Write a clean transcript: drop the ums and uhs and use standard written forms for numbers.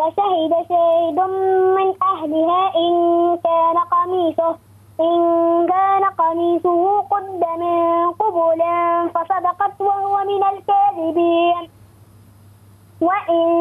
وشهد شاهد من أهلها إن كان قميصه قد من قبل فصدقت وهو من الكاذبين. وإن